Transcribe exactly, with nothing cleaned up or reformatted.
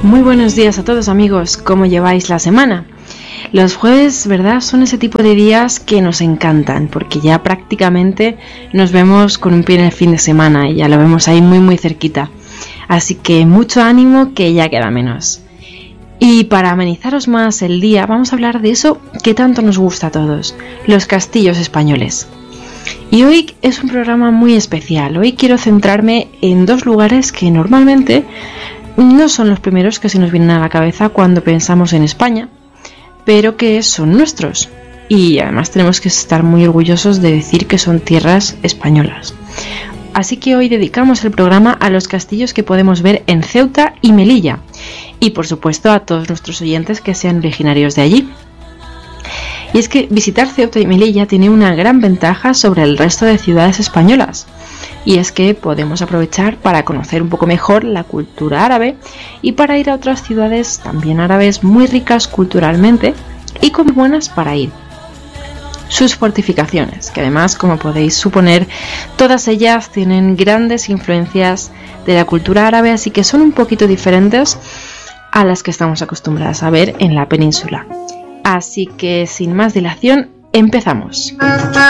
Muy buenos días a todos amigos, ¿cómo lleváis la semana? Los jueves, ¿verdad? Son ese tipo de días que nos encantan porque ya prácticamente nos vemos con un pie en el fin de semana y ya lo vemos ahí muy muy cerquita. Así que mucho ánimo que ya queda menos. Y para amenizaros más el día vamos a hablar de eso que tanto nos gusta a todos, los castillos españoles. Y hoy es un programa muy especial, hoy quiero centrarme en dos lugares que normalmente no son los primeros que se nos vienen a la cabeza cuando pensamos en España, pero que son nuestros. Y además tenemos que estar muy orgullosos de decir que son tierras españolas. Así que hoy dedicamos el programa a los castillos que podemos ver en Ceuta y Melilla. Y por supuesto a todos nuestros oyentes que sean originarios de allí. Y es que visitar Ceuta y Melilla tiene una gran ventaja sobre el resto de ciudades españolas. Y es que podemos aprovechar para conocer un poco mejor la cultura árabe y para ir a otras ciudades también árabes muy ricas culturalmente y con buenas para ir. Sus fortificaciones, que además, como podéis suponer, todas ellas tienen grandes influencias de la cultura árabe, así que son un poquito diferentes a las que estamos acostumbradas a ver en la península. Así que sin más dilación, empezamos.